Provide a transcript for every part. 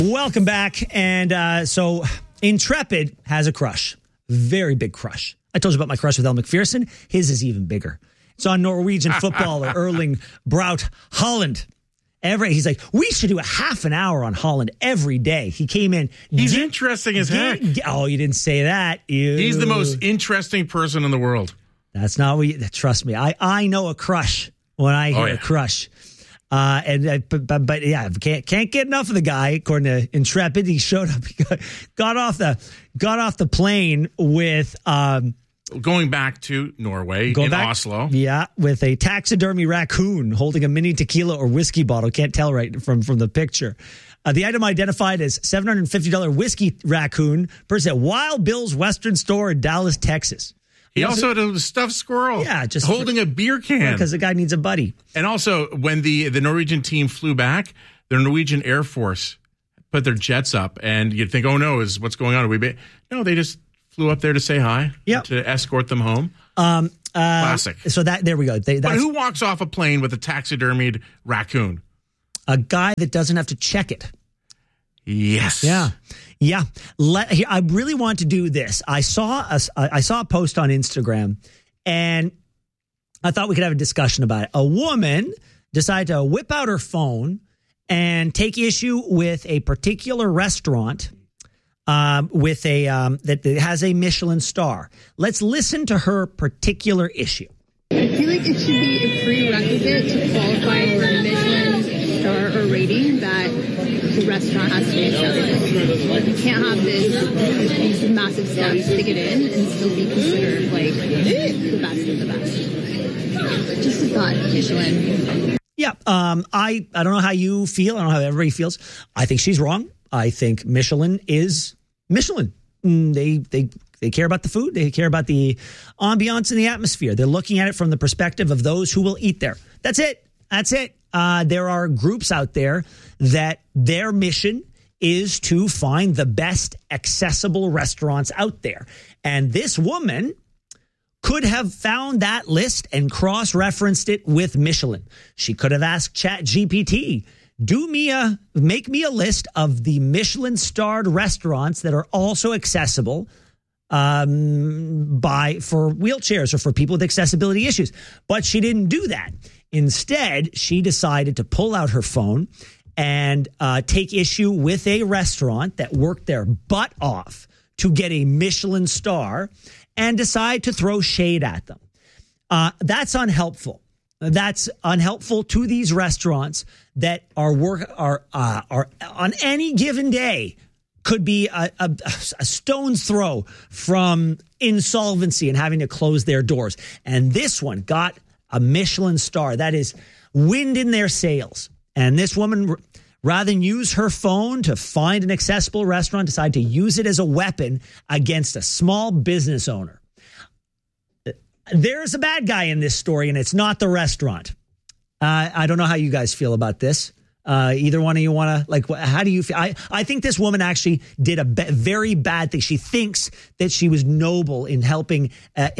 Welcome back. And so Intrepid has a crush. Very big crush. I told you about my crush with Elle Macpherson. His is even bigger. It's on Norwegian footballer Erling Braut Haaland. He's like, we should do a half an hour on Haaland every day. He came in. He's interesting as heck. Oh, you didn't say that. Ew. He's the most interesting person in the world. That's not what you, trust me. I know a crush when I hear a crush. But yeah, can't get enough of the guy. According to Intrepid, he showed up. He got off the plane with going back to Norway Oslo. Yeah, with a taxidermy raccoon holding a mini tequila or whiskey bottle. Can't tell right from the picture. The item identified as $750 whiskey raccoon purchased at Wild Bill's Western Store in Dallas, Texas. He also had a stuffed squirrel. Yeah, just holding a beer can. Because the guy needs a buddy. And also, when the Norwegian team flew back, the Norwegian Air Force put their jets up, and you'd think, oh no, what's going on? No, they just flew up there to say hi, to escort them home. Classic. So there we go. But who walks off a plane with a taxidermied raccoon? A guy that doesn't have to check it. Yes. Yeah. I really want to do this. I saw a post on Instagram, and I thought we could have a discussion about it. A woman decided to whip out her phone and take issue with a particular restaurant that has a Michelin star. Let's listen to her particular issue. I feel like it should be a prerequisite to qualify for a Michelin star or rating that the restaurant has to be accepted. You can't have these massive steps to get in and still be considered like the best of the best. Just a thought, Michelin. Yeah, I don't know how you feel. I don't know how everybody feels. I think she's wrong. I think Michelin is Michelin. They care about the food. They care about the ambiance and the atmosphere. They're looking at it from the perspective of those who will eat there. That's it. There are groups out there that their mission is to find the best accessible restaurants out there. And this woman could have found that list and cross-referenced it with Michelin. She could have asked ChatGPT, make me a list of the Michelin-starred restaurants that are also accessible for wheelchairs or for people with accessibility issues. But she didn't do that. Instead, she decided to pull out her phone and take issue with a restaurant that worked their butt off to get a Michelin star and decide to throw shade at them. That's unhelpful. That's unhelpful to these restaurants that are on any given day could be a stone's throw from insolvency and having to close their doors. And this one got a Michelin star. That is wind in their sails. And this woman, rather than use her phone to find an accessible restaurant, decided to use it as a weapon against a small business owner. There's a bad guy in this story, and it's not the restaurant. I don't know how you guys feel about this. Either one of you want to, how do you feel? I think this woman actually did a very bad thing. She thinks that she was noble in helping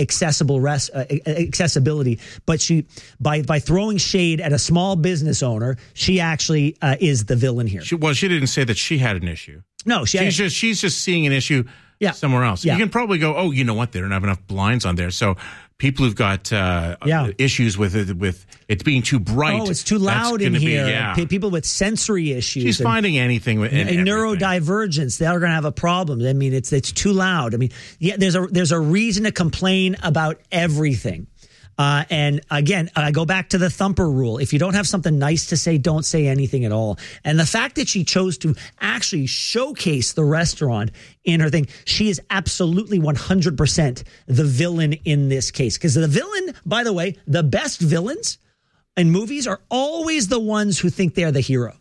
accessibility, but by throwing shade at a small business owner, she actually is the villain here. She didn't say that she had an issue. No, she's just seeing an issue somewhere else. Yeah. You can probably go, oh, you know what? They don't have enough blinds on there. So people who've got issues with it being too bright. Oh, it's too loud in here. People with sensory issues. She's finding anything with neurodivergence. They are going to have a problem. I mean, it's too loud. I mean, there's a reason to complain about everything. And again, I go back to the thumper rule. If you don't have something nice to say, don't say anything at all. And the fact that she chose to actually showcase the restaurant in her thing, she is absolutely 100% the villain in this case. Because the villain, by the way, the best villains in movies are always the ones who think they're the hero.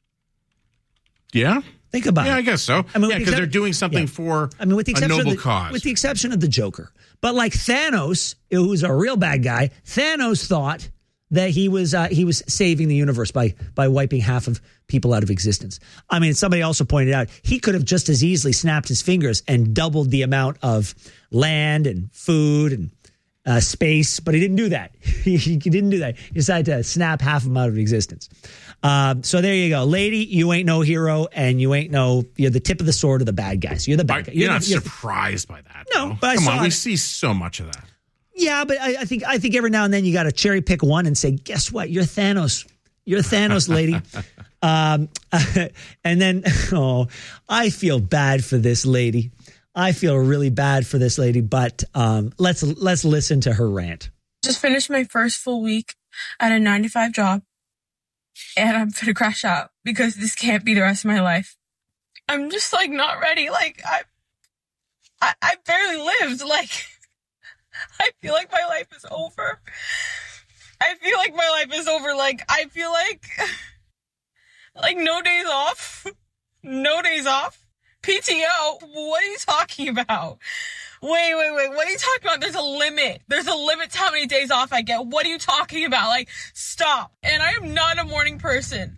Yeah. Think about it. Yeah, I guess so. I mean, because they're doing something for a noble cause. With the exception of the Joker. But like Thanos, who's a real bad guy, Thanos thought that he was saving the universe by wiping half of people out of existence. I mean, somebody also pointed out he could have just as easily snapped his fingers and doubled the amount of land and food and space, but he didn't do that. He didn't do that. He decided to snap half of them out of existence. So there you go. Lady, you ain't no hero, and you're the tip of the sword of the bad guys. You're the bad guy. You're not surprised by that. No, but come on, we see so much of that. Yeah, but I think every now and then you got to cherry pick one and say, guess what? You're Thanos. You're Thanos, lady. And then, I feel bad for this lady. I feel really bad for this lady, but let's listen to her rant. Just finished my first full week at a 9-to-5 job, and I'm gonna crash out because this can't be the rest of my life. I'm just like not ready. Like I barely lived. Like I feel like my life is over. I feel like I feel like no days off. No days off. PTO, what are you talking about? Wait, what are you talking about? There's a limit. There's a limit to how many days off I get. What are you talking about? Like, stop. And I am not a morning person.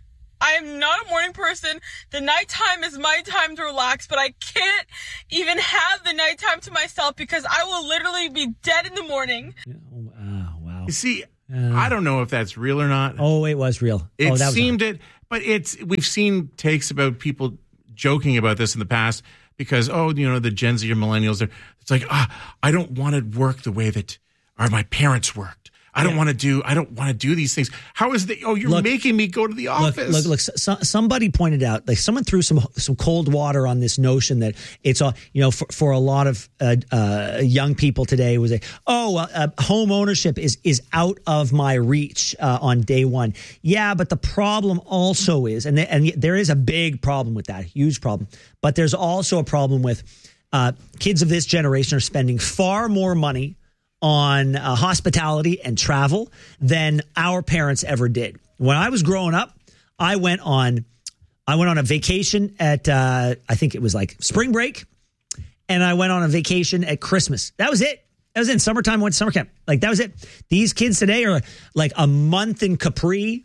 The nighttime is my time to relax, but I can't even have the nighttime to myself because I will literally be dead in the morning. Wow. You see, I don't know if that's real or not. Oh, it was real. But we've seen takes about people joking about this in the past because, the Gen Z or millennials, it's like, I don't want to work the way that my parents worked. I don't want to do these things. How is you're making me go to the office. Look, somebody pointed out, like someone threw some cold water on this notion that it's all, for a lot of young people today was home ownership is out of my reach on day one. Yeah, but the problem also is, and there is a big problem with that, huge problem, but there's also a problem with kids of this generation are spending far more money on hospitality and travel than our parents ever did. When I was growing up, I went on a vacation at I think it was like spring break, and I went on a vacation at Christmas. That was it. That was in summertime. I went to summer camp. Like that was it. These kids today are like a month in Capri,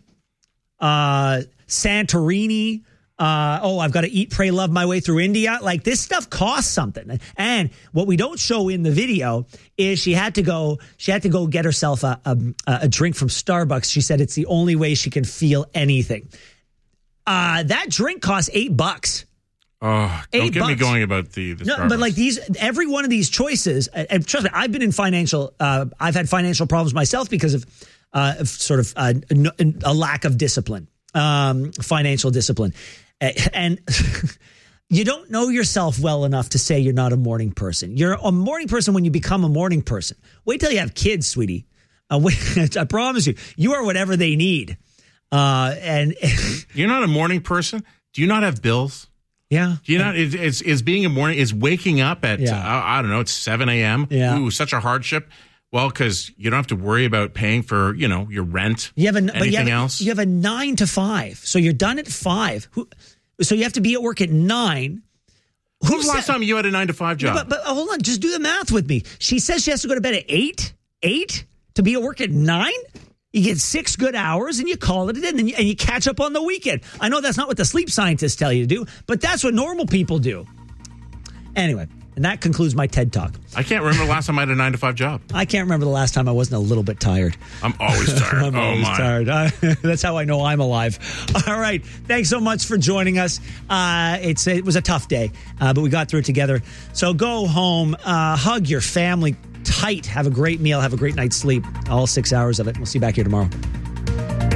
Santorini. I've got to eat, pray, love my way through India. Like this stuff costs something. And what we don't show in the video is she had to go get herself a drink from Starbucks. She said it's the only way she can feel anything. That drink costs $8. Oh, don't get me going about the Starbucks. No, but like every one of these choices, and trust me, I've been in I've had financial problems myself because of a lack of discipline, financial discipline. And you don't know yourself well enough to say you're not a morning person. You're a morning person when you become a morning person. Wait till you have kids, sweetie. I promise you, you are whatever they need. And you're not a morning person. Do you not have bills? Yeah. Do you not? Is being a morning is waking up at I don't know. It's 7 a.m. Yeah. Ooh, such a hardship. Well, because you don't have to worry about paying for your rent. Anything else? You have a 9 to 5, so you're done at 5. So you have to be at work at 9. When was the last time you had a 9 to 5 job? Yeah, but hold on, just do the math with me. She says she has to go to bed at 8 to be at work at 9. You get 6 good hours and you call it in, and you catch up on the weekend. I know that's not what the sleep scientists tell you to do, but that's what normal people do. Anyway. And that concludes my TED Talk. I can't remember the last time I had a 9 to 5 job. I can't remember the last time I wasn't a little bit tired. I'm always tired. I'm always tired. That's how I know I'm alive. All right. Thanks so much for joining us. It was a tough day, but we got through it together. So go home, hug your family tight, have a great meal, have a great night's sleep, all 6 hours of it. We'll see you back here tomorrow.